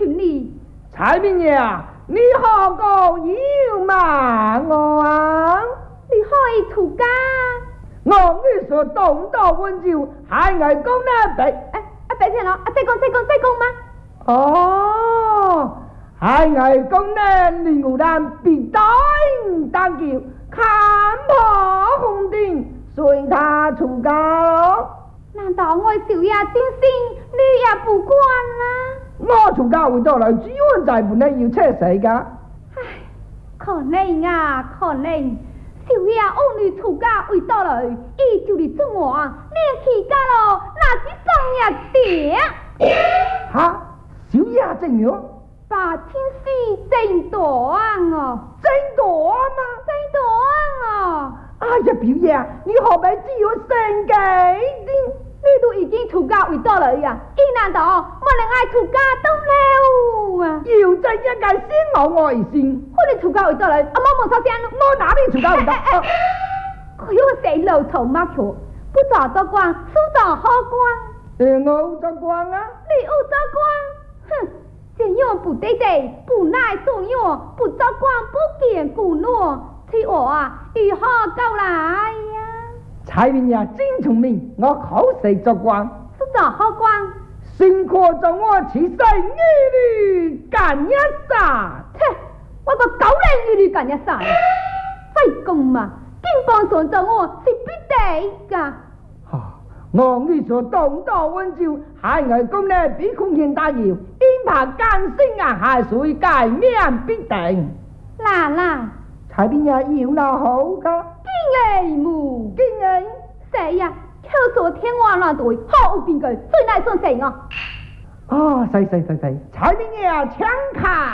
村里。 蔡明呀，你何个要骂我啊？ 你可以出家。 我你说东道温酒，还爱讲那白。 白天咯，再讲吗？ 哦，还爱讲那李武丹必答应当叫，看破红顶，随他出家咯。 难道我少爷真心，你也不管啦？ 我出家会到来，只要在本来要车死噶。 唉，可能啊，可能。少爷欧女出家为到来，伊就是中王，你起家咯，那是上一点。 哈，小爷正样？ 把天师真短哦。 真短吗？ 真短哦。 哎呀，表爷，你何必只要生计的？ 你都已经出家为到了呀，伊难道莫能爱出家都了啊？ 要真一介先我爱心， 我哋出家为到了，阿妈冇说声， 我哪里出家为到？ 佢要死老头马桥，不做做官，输做好官。 我做官啊？ 你有做官？哼，这样不对的，不耐做样，不做官不见故诺，替我啊，如何够来呀？ 蔡明呀，真聪明，我考试做官， 是做好官， 辛苦做我起身一律干一杀。 切，我个狗人一律干一杀，再讲嘛，金榜上做我是必得噶。 我你说东道温州，还爱讲呢，比空前大摇，因怕干性啊，还属改面必定。 啦， 蔡明呀，要那好噶。 经理母， 经理， 谁呀？口说天花乱坠，好有边个？最耐算谁啊？ 哦，谁，蔡明呀，抢卡。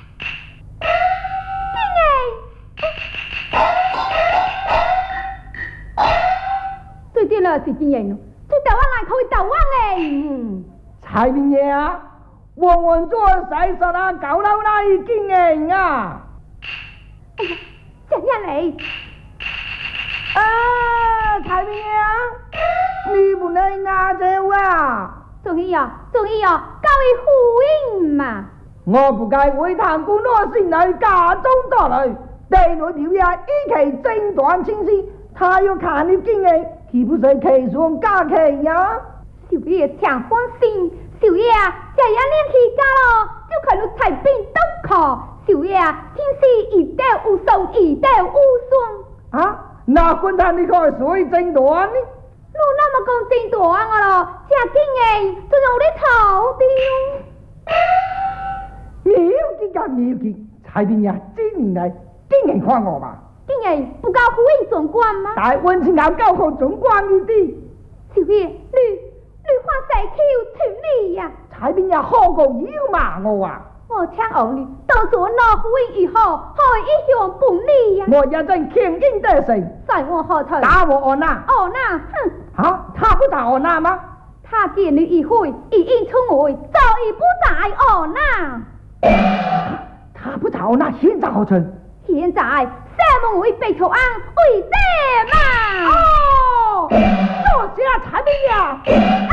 最近了是经理，这台湾来可以台湾诶。 蔡明呀，我做谁说那搞到那一经理啊？ 哎呀，这样嚟。 蔡明呀，你不能拿走啊！ 终于啊，交伊呼应嘛。 我不该为谈古诺心来家中到来，地内表呀一起诊断清晰，他要看你经验，岂不是奇上加奇呀？ 少爷请放心，少爷啊，这一年起家咯，就看到财兵都靠。少爷啊，天师一代无双，一代无双。 啊？那滚他你可谁诊断呢？ 你那么讲诊断我咯，这经验就用你头的。 妙计，蔡明呀，这年来经验看我吧。 经验不够呼应总管吗？ 大温情要够好总管一啲。 少爷，你发誓求全力呀！ 蔡明呀，好过要骂我啊！ 我请儿女，到时我拿呼应以后，可以一向本理呀！ 我也真强劲得胜， 在我后头打我哦那， 哼！ 好，他不打我那吗？ 他见你一回，一应出外，早已不在那。 他不打我那，现在何存？ 现在山门为北求安，为这嘛。 哦，坐下，蔡明呀。